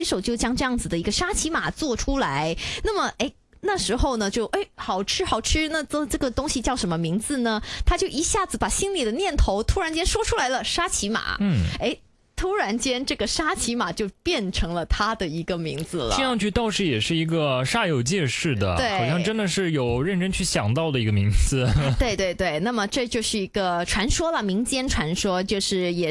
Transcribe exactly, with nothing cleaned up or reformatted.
手就将这样子的一个沙琪玛做出来。那么，哎。那时候呢，就哎，好吃好吃，那这这个东西叫什么名字呢？他就一下子把心里的念头突然间说出来了，沙琪玛。嗯，哎。突然间，这个沙琪玛就变成了他的一个名字了。 听上去倒是也是一个煞有介事的，好像真的是有认真去想到的一个名字。 对对对，那么这就是一个传说了，民间传说，就是也